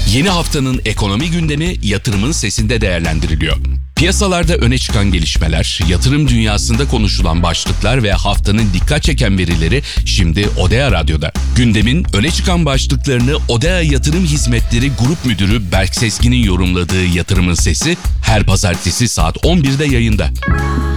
Yeni haftanın ekonomi gündemi Yatırımın Sesi'nde değerlendiriliyor. Piyasalarda öne çıkan gelişmeler, yatırım dünyasında konuşulan başlıklar ve haftanın dikkat çeken verileri şimdi Odea Radyo'da. Gündemin öne çıkan başlıklarını Odea Yatırım Hizmetleri Grup Müdürü Berk Sezgin'in yorumladığı Yatırımın Sesi her pazartesi saat 11'de yayında.